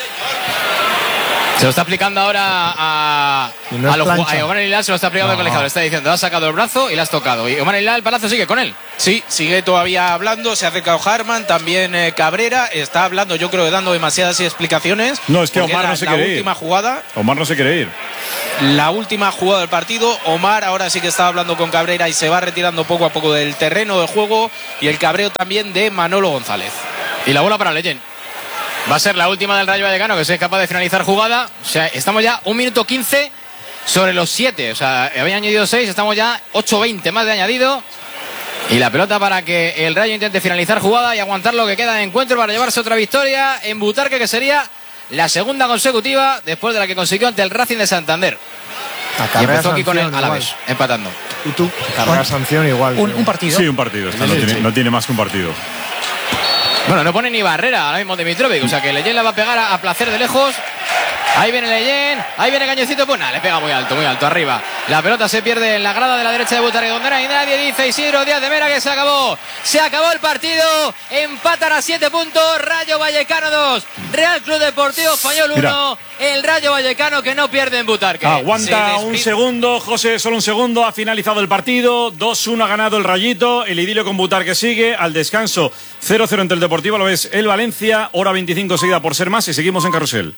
Se lo está aplicando ahora a, Y no es a los plancha. a Omar Hilal, se lo está aplicando al colegiado. Le está diciendo, has sacado el brazo y le has tocado. Y Omar Hilal, el Palacio sigue con él. Sí, sigue todavía hablando, se ha acercado Harman, también eh, Cabrera, está hablando, yo creo que dando demasiadas explicaciones. No, es que porque Omar era no se la quiere ir. última jugada, Omar no se quiere ir. la última jugada del partido. Omar ahora sí que está hablando con Cabrera y se va retirando poco a poco del terreno de juego, y el cabreo también de Manolo González. Y la bola para Leyen. Va a ser la última del Rayo Vallecano, que si es capaz de finalizar jugada. O sea, estamos ya un minuto quince sobre los siete. O sea, había añadido seis, estamos ya ocho veinte más de añadido. Y la pelota para que el Rayo intente finalizar jugada y aguantar lo que queda de encuentro para llevarse otra victoria en Butarque, que sería la segunda consecutiva después de la que consiguió ante el Racing de Santander. Y empezó aquí con el Alavés, empatando. ¿Y tú? Carrera sanción igual. Un, un partido. Sí, un partido. Esta no, Sí, tiene, sí. no tiene más que un partido. Bueno, no pone ni barrera ahora mismo Dimitrovic, o sea que Leyen la va a pegar a, a placer de lejos. Ahí viene Leyen, ahí viene Cañoncito, pues nada, le pega muy alto, muy alto, arriba. La pelota se pierde en la grada de la derecha de Butarque, donde no hay nadie, dice Isidro Díaz de Mera que se acabó. Se acabó el partido, empatan a siete puntos, Rayo Vallecano dos, Real Club Deportivo Español uno, el Rayo Vallecano que no pierde en Butarque. Aguanta un segundo, José, solo un segundo, ha finalizado el partido, dos uno ha ganado el Rayito, el idilio con Butarque sigue, al descanso cero cero entre el Deportivo, lo ves el Valencia, hora veinticinco seguida por ser más y seguimos en Carrusel.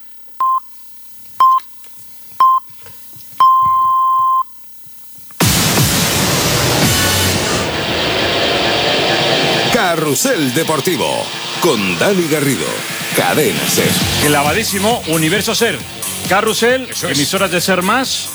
Carrusel Deportivo con Dani Garrido, Cadena Ser. Clavadísimo, Universo Ser, Carrusel, emisoras de Ser Más,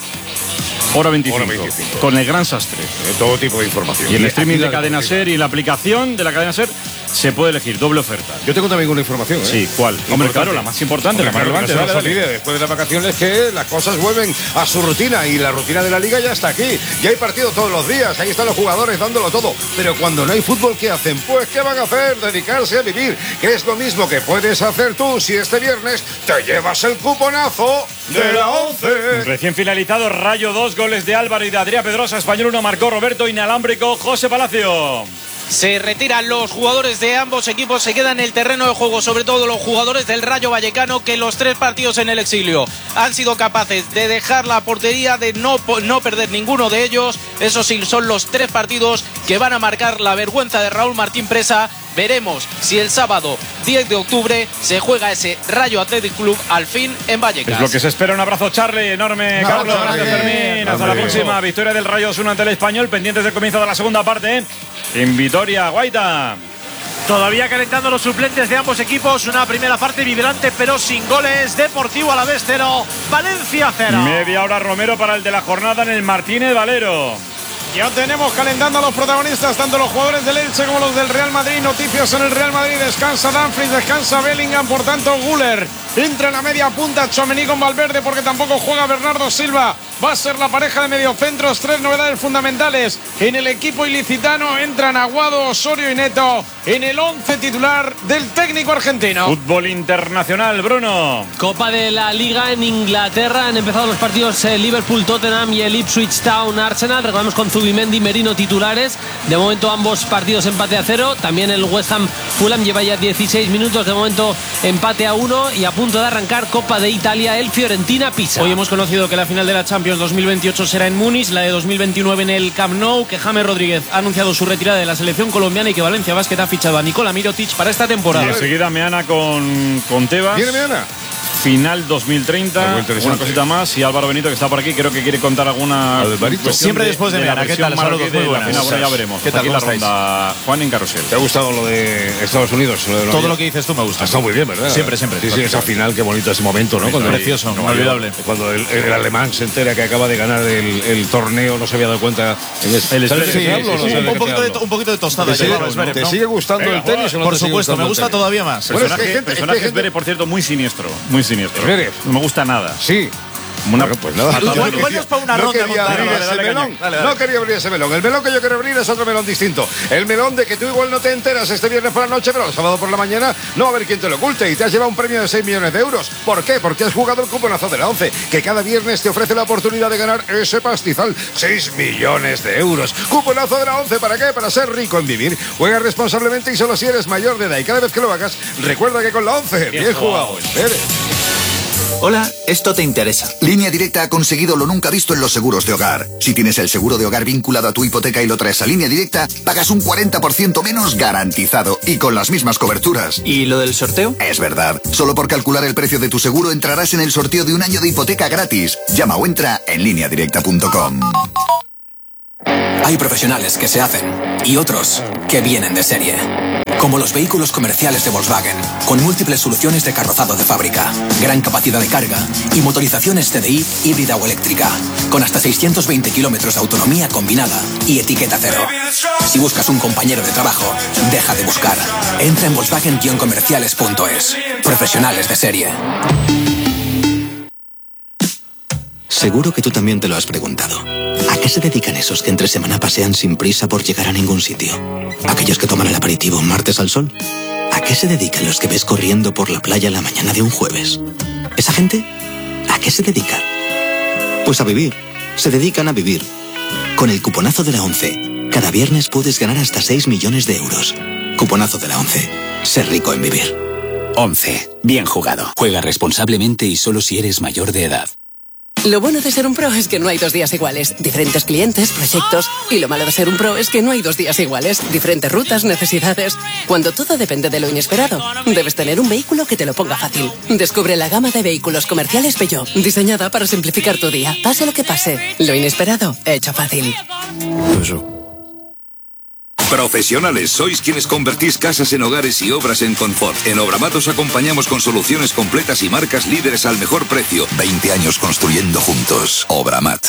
hora veinticinco, hora veinticinco, con el gran sastre. De todo tipo de información. Y el streaming de Cadena Ser y la aplicación de la Cadena Ser se puede elegir, doble oferta. Yo tengo también una información, ¿eh? Sí, ¿cuál? Hombre, claro, la más importante, Hombre, la más claro, relevante. No dale, se dale. olvide, después de las vacaciones, que las cosas vuelven a su rutina y la rutina de la Liga ya está aquí. Ya hay partido todos los días, ahí están los jugadores dándolo todo. Pero cuando no hay fútbol, ¿qué hacen? Pues, ¿qué van a hacer? Dedicarse a vivir, que es lo mismo que puedes hacer tú si este viernes te llevas el cuponazo de la once. Recién finalizado, Rayo dos, goles de Álvaro y de Adrián Pedrosa, Español uno, marcó Roberto Inalámbrico, José Palacio. Se retiran los jugadores de ambos equipos, se quedan en el terreno de juego, sobre todo los jugadores del Rayo Vallecano, que los tres partidos en el exilio han sido capaces de dejar la portería, de no, no perder ninguno de ellos. Eso sí, son los tres partidos que van a marcar la vergüenza de Raúl Martín Presa. Veremos si el sábado diez de octubre se juega ese Rayo Athletic Club al fin en Vallecas. Es lo que se espera. Un abrazo, Charlie, enorme. No, Carlos, Charlie. gracias, Fermín. Hasta la próxima. Victoria del Rayo dos uno ante el Español, pendientes del comienzo de la segunda parte en Vitoria, Guaita. Todavía calentando los suplentes de ambos equipos. Una primera parte vibrante pero sin goles. Deportivo Alavés cero, Valencia cero. Media hora Romero para el de la jornada en el Martínez Valero. Ya tenemos calentando a los protagonistas, tanto los jugadores del Elche como los del Real Madrid. Noticias en el Real Madrid, descansa Dumfries, descansa Bellingham, por tanto Güler entra en la media punta, Tchouaméni con Valverde porque tampoco juega Bernardo Silva. Va a ser la pareja de mediocentros. Tres novedades fundamentales en el equipo ilicitano. Entran Aguado, Osorio y Neto en el once titular del técnico argentino. Fútbol internacional, Bruno. Copa de la Liga en Inglaterra. Han empezado los partidos eh, Liverpool-Tottenham y el Ipswich Town-Arsenal. Recordemos con Zubimendi y Merino titulares. De momento ambos partidos empate a cero. También el West Ham-Fulham lleva ya dieciséis minutos. De momento empate a uno. Y a punto de arrancar Copa de Italia, el Fiorentina-Pisa. Hoy hemos conocido que la final de la Champions dos mil veintiocho será en Múnich, la de dos mil veintinueve en el Camp Nou, que James Rodríguez ha anunciado su retirada de la selección colombiana y que Valencia Basket ha fichado a Nikola Mirotic para esta temporada. Y enseguida Meana con, con Tebas. ¿Viene Meana? Final dos mil treinta, una cosita más, y Álvaro Benito, que está por aquí, creo que quiere contar alguna siempre de, después de, de Meana. ¿Qué tal? Saludos, muy buenas. Bueno, ya veremos. ¿Qué tal? Aquí la ronda, Juan en Carrusel. ¿Te ha gustado lo de Estados Unidos? Lo de Todo Unidos? Lo que dices tú me gusta. Ha estado muy bien, ¿verdad? Siempre, siempre. Sí, sí, esa final, qué bonito ese momento, ¿no? Cuando precioso, el, inolvidable. Cuando el, el alemán se entera que acaba de ganar el, el torneo, no se había dado cuenta. El ¿Sabes de qué hablo? Un poquito de, un poquito de tostada. ¿Te, sigue, ¿te sigue gustando Venga, el tenis o no? Por supuesto, me gusta todavía más. Personaje, personaje Zverev, por cierto, muy siniestro. Muy siniestro. No me gusta nada. Sí. Una, bueno, pues nada. No, no, no, para una no ronda quería abrir dale, ese dale, melón. Dale, dale. No quería abrir ese melón. El melón que yo quiero abrir es otro melón distinto. El melón de que tú igual no te enteras este viernes por la noche, pero el sábado por la mañana no va a haber quien te lo oculte. Y te has llevado un premio de seis millones de euros. ¿Por qué? Porque has jugado el cuponazo de la once, que cada viernes te ofrece la oportunidad de ganar ese pastizal. seis millones de euros. Cuponazo de la once, ¿para qué? Para ser rico en vivir. Juega responsablemente y solo si eres mayor de edad. Y cada vez que lo hagas, recuerda que con la once, bien, bien jugado. Espere. Hola, esto te interesa. Línea Directa ha conseguido lo nunca visto en los seguros de hogar. Si tienes el seguro de hogar vinculado a tu hipoteca y lo traes a Línea Directa, pagas un cuarenta por ciento menos garantizado y con las mismas coberturas. ¿Y lo del sorteo? Es verdad. Solo por calcular el precio de tu seguro entrarás en el sorteo de un año de hipoteca gratis. Llama o entra en línea directa punto com. Hay profesionales que se hacen y otros que vienen de serie. Como los vehículos comerciales de Volkswagen, con múltiples soluciones de carrozado de fábrica, gran capacidad de carga y motorizaciones C D I híbrida o eléctrica, con hasta seiscientos veinte kilómetros de autonomía combinada y etiqueta cero. Si buscas un compañero de trabajo, deja de buscar. Entra en Volkswagen comerciales punto es. Profesionales de serie. Seguro que tú también te lo has preguntado. ¿A qué se dedican esos que entre semana pasean sin prisa por llegar a ningún sitio? ¿Aquellos que toman el aperitivo un martes al sol? ¿A qué se dedican los que ves corriendo por la playa la mañana de un jueves? Esa gente ¿A qué se dedica? Pues a vivir. Se dedican a vivir. Con el cuponazo de la ONCE, cada viernes puedes ganar hasta seis millones de euros. Cuponazo de la ONCE. Ser rico en vivir. once. Bien jugado. Juega responsablemente y solo si eres mayor de edad. Lo bueno de ser un pro es que no hay dos días iguales. Diferentes clientes, proyectos. Y lo malo de ser un pro es que no hay dos días iguales. Diferentes rutas, necesidades. Cuando todo depende de lo inesperado, debes tener un vehículo que te lo ponga fácil. Descubre la gama de vehículos comerciales Peugeot, diseñada para simplificar tu día. Pase lo que pase, lo inesperado, hecho fácil. Profesionales, sois quienes convertís casas en hogares y obras en confort. En Obramat os acompañamos con soluciones completas y marcas líderes al mejor precio. veinte años construyendo juntos. Obramat.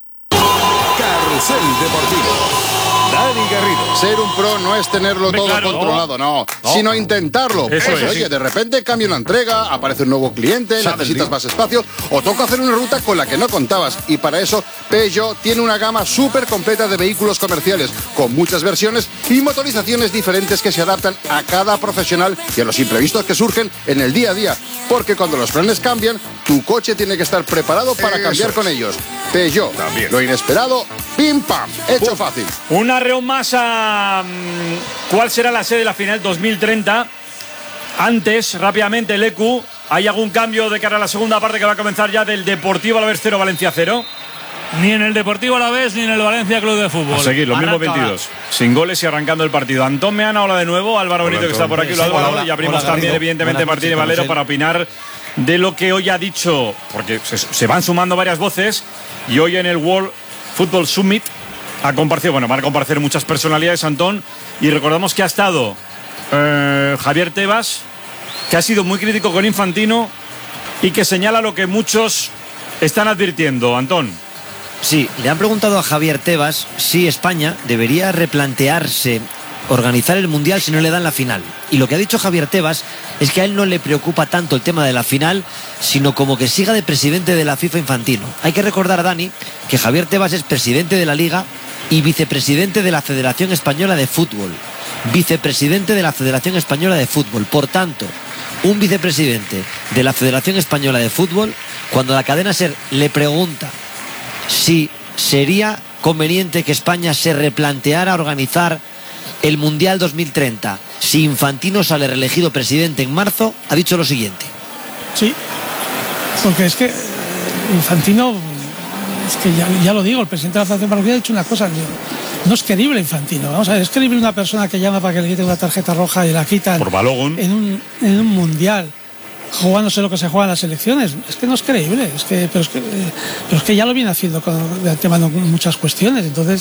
Carrusel Deportivo. Dani Garrido. Ser un pro no es tenerlo todo claro, controlado, no, no, sino intentarlo. Eso Pues, es, oye, sí. de repente cambia una entrega, aparece un nuevo cliente, Sabe necesitas el más espacio o toca hacer una ruta con la que no contabas. Y para eso, Peugeot tiene una gama súper completa de vehículos comerciales, con muchas versiones y motorizaciones diferentes que se adaptan a cada profesional y a los imprevistos que surgen en el día a día. Porque cuando los planes cambian, tu coche tiene que estar preparado para Eso cambiar es. con ellos. Peugeot, También. lo inesperado, pim pam, hecho Uf. fácil. Una reomasa. ¿Cuál será la sede de la final dos mil treinta? Antes, rápidamente, el E Q. ¿Hay algún cambio de cara a la segunda parte que va a comenzar ya del Deportivo Alavés cero, Valencia cero? Ni en el Deportivo Alavés ni en el Valencia Club de Fútbol. A seguir, los mismos Arranca. veintidós. Sin goles y arrancando el partido. Antón Meana, hola de nuevo. Álvaro Hola, Benito, que está por aquí. Antón. Hola, Álvaro. Hola, Y abrimos hola, también, Garrido. evidentemente, Buenas Martínez noches, Valero Carrusel. para opinar de lo que hoy ha dicho, porque se, se van sumando varias voces. Y hoy en el World Football Summit ha comparecido, bueno, van a comparecer muchas personalidades, Antón. Y recordamos que ha estado eh, Javier Tebas, que ha sido muy crítico con Infantino y que señala lo que muchos están advirtiendo. Antón. Sí, le han preguntado a Javier Tebas si España debería replantearse organizar el Mundial si no le dan la final. Y lo que ha dicho Javier Tebas es que a él no le preocupa tanto el tema de la final, sino como que siga de presidente de la FIFA Infantino. Hay que recordar, Dani, que Javier Tebas es presidente de la Liga y vicepresidente de la Federación Española de Fútbol. Vicepresidente de la Federación Española de Fútbol. Por tanto, un vicepresidente de la Federación Española de Fútbol, cuando la cadena SER le pregunta si sería conveniente que España se replanteara organizar el Mundial dos mil treinta si Infantino sale reelegido presidente en marzo, ha dicho lo siguiente. Sí, porque es que eh, Infantino, es que ya, ya lo digo, el presidente de la Federación Paraguaya ha dicho una cosa, no es creíble Infantino. Vamos a ver, es creíble una persona que llama para que le quiten una tarjeta roja y la quitan por Balogun en un, en un Mundial, jugándose lo que se juega en las elecciones. Es que no es creíble, es que, pero, es que, pero es que ya lo viene haciendo con, de antemano con muchas cuestiones, entonces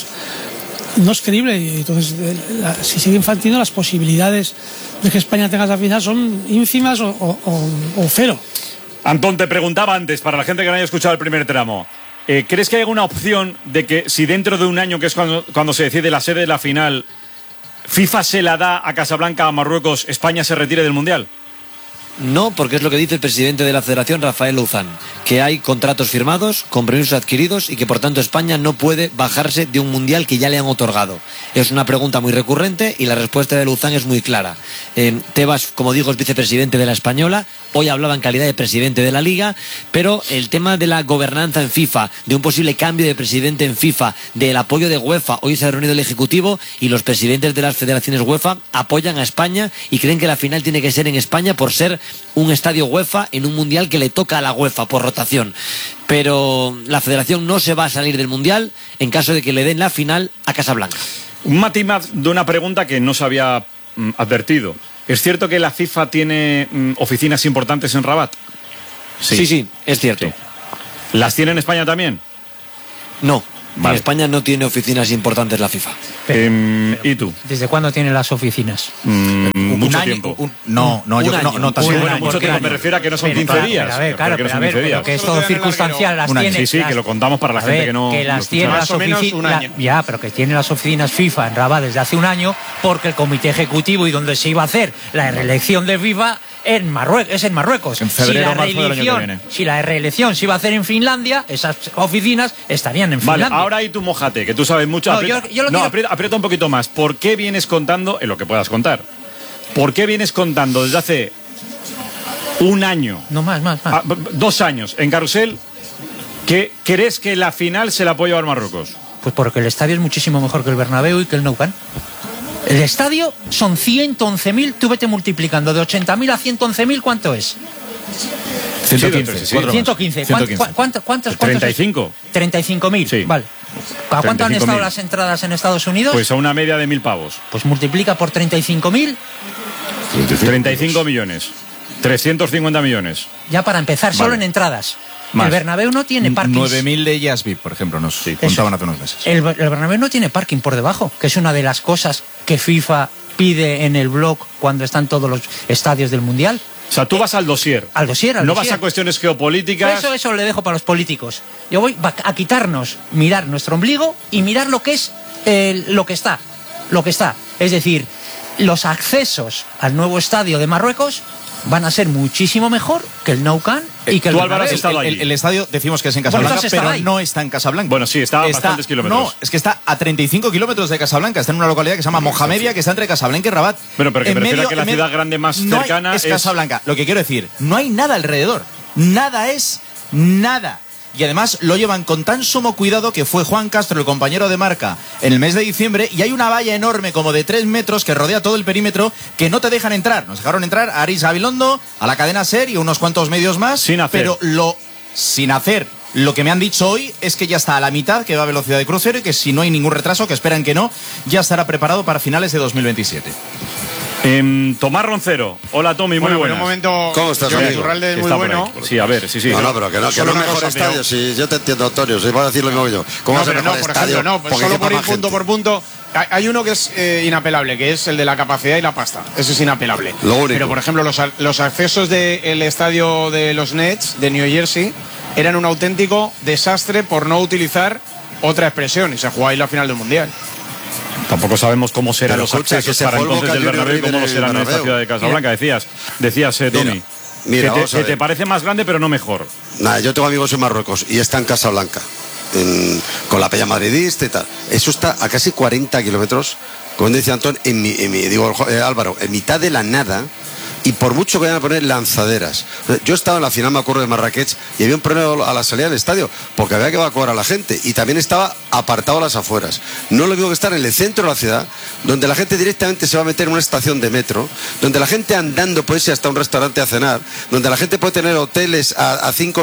no es creíble. Y entonces, la, si sigue Infantino, las posibilidades de que España tenga esa final son ínfimas o, o, o, o cero. Antón, te preguntaba antes, para la gente que no haya escuchado el primer tramo, eh, ¿crees que hay alguna opción de que si dentro de un año, que es cuando, cuando se decide la sede de la final, FIFA se la da a Casablanca, a Marruecos, España se retire del Mundial? No, porque es lo que dice el presidente de la Federación, Rafael Luzán, que hay contratos firmados, compromisos adquiridos y que por tanto España no puede bajarse de un Mundial que ya le han otorgado. Es una pregunta muy recurrente y la respuesta de Luzán es muy clara. Eh, Tebas, como digo, es vicepresidente de la Española, hoy hablaba en calidad de presidente de la Liga, pero el tema de la gobernanza en FIFA, de un posible cambio de presidente en FIFA, del apoyo de UEFA, hoy se ha reunido el Ejecutivo y los presidentes de las federaciones UEFA apoyan a España y creen que la final tiene que ser en España por ser un estadio UEFA en un Mundial que le toca a la UEFA por rotación. Pero la Federación no se va a salir del Mundial en caso de que le den la final a Casablanca. Un matiz más de una pregunta que no se había mm, advertido. ¿Es cierto que la FIFA tiene mm, oficinas importantes en Rabat? Sí, sí, sí, es cierto. Sí. ¿Las tiene en España también? No. Vale. En España no tiene oficinas importantes la FIFA. Eh, ¿Y tú? ¿Desde cuándo tiene las oficinas? Mm, mucho año, tiempo. Un, no, no, yo no, no, sí, bueno, mucho tiempo me refiero a que no son quince días. A ver, claro, que no pero, son a ver, quince días. pero que es todo circunstancial. Las tiene, sí, sí, las, que lo contamos para la gente ver, que no. Que las no tiene las oficinas. Ya, pero que tiene las oficinas FIFA en Rabat desde hace un año, porque el comité ejecutivo y donde se iba a hacer la reelección de FIFA en Marruecos, es en Marruecos. En febrero, si la marzo del año que viene. Si la reelección se iba a hacer en Finlandia, esas oficinas estarían en Vale, Finlandia. ahora ahí tú mójate, que tú sabes mucho. No, aprieta, yo- yo lo no quiero- aprieta, aprieta un poquito más. ¿Por qué vienes contando, en lo que puedas contar, por qué vienes contando desde hace Un año. No más, más, más. Ah, dos años. En Carrusel, ¿qué crees que la final se la puede llevar Marruecos? Pues porque el estadio es muchísimo mejor que el Bernabéu y que el Nou Camp. El estadio son ciento once mil, tú vete multiplicando de ochenta mil a ciento once mil, ¿cuánto es? ciento quince. Sí, ciento quince. ¿Cuántos, cuántos, cuántos? treinta y cinco. treinta y cinco mil. Sí. Vale. ¿A cuánto han estado treinta y cinco mil. las entradas en Estados Unidos? Pues a una media de mil pavos. Pues multiplica por treinta y cinco mil. treinta y cinco millones. trescientos cincuenta millones. Ya para empezar, Vale. solo en entradas. Más. El Bernabéu no tiene parking. nueve mil de ellas V I P, por ejemplo, nos contaban hace unos meses. El, el Bernabéu no tiene parking por debajo, que es una de las cosas que FIFA pide en el blog cuando están todos los estadios del Mundial. O sea, tú vas al dossier. Al dossier, al No dossier. vas a cuestiones geopolíticas. Eso, eso le dejo para los políticos. Yo voy a quitarnos, mirar nuestro ombligo y mirar lo que es eh, lo que está. Lo que está. Es decir, los accesos al nuevo estadio de Marruecos van a ser muchísimo mejor que el Nou Camp y que el Tú, Álvaro, has Bernabéu. estado allí. El, el estadio, decimos que es en Bueno, Casablanca, tú has estado pero ahí. no está en Casablanca. Bueno, sí, está a bastantes kilómetros. No, es que está a treinta y cinco kilómetros de Casablanca. Está en una localidad que se llama Mohamedia, que está entre Casablanca y Rabat. Bueno, pero que En me refiero medio- a que la en ciudad medio- grande más no hay- cercana es es Casablanca. Lo que quiero decir, no hay nada alrededor. Nada es nada. Y además lo llevan con tan sumo cuidado que fue Juan Castro, el compañero de Marca, en el mes de diciembre, y hay una valla enorme como de tres metros que rodea todo el perímetro que no te dejan entrar. Nos dejaron entrar a Aris Gabilondo, a la cadena SER y unos cuantos medios más. Sin hacer. Pero lo sin hacer. Lo que me han dicho hoy es que ya está a la mitad, que va a velocidad de crucero y que si no hay ningún retraso, que esperan que no, ya estará preparado para finales de dos mil veintisiete. Em, Tomás Roncero. Hola, Tommy, muy Bueno, buenas. pero un momento. ¿Cómo estás, yo, amigo? Iturralde es muy Está por bueno. ahí. Sí, a ver, sí, sí. No, no, pero que no, que Solo no una mejor cosa, estadio. pero- Si yo te entiendo, Antonio, si vas a decir lo mismo que yo. ¿Cómo No, va a ser pero no, mejor por estadio? ejemplo, no, pues Porque solo quepa por ir más punto gente. por punto. Hay- Hay uno que es eh, inapelable, que es el de la capacidad y la pasta. Ese es inapelable. Lo único. Pero, por ejemplo, los, a- los accesos del estadio de los Nets de New Jersey eran un auténtico desastre, por no utilizar otra expresión, y se jugó ahí la final del Mundial. Tampoco sabemos cómo serán Pero los escucha, accesos que se para fue el entonces Boca del Bernabéu y Juniors cómo lo en el serán en esta Bernabéu. ciudad de Casablanca. Decías, decías eh, Tommy, Mira, mira, que, te, vamos a que ver. te parece más grande pero no mejor. Nada, yo tengo amigos en Marruecos y está en Casablanca, en- con la Peña Madridista y tal. Eso está a casi cuarenta kilómetros, como dice Antón, en mi, en mi- digo eh, Álvaro, en mitad de la nada. Y por mucho que vayan a poner lanzaderas. Yo he estado en la final, me acuerdo, de Marrakech, y había un problema a la salida del estadio, porque había que evacuar a la gente. Y también estaba apartado a las afueras. No es lo mismo que estar en el centro de la ciudad, donde la gente directamente se va a meter en una estación de metro, donde la gente andando puede irse hasta un restaurante a cenar, donde la gente puede tener hoteles a, a cinco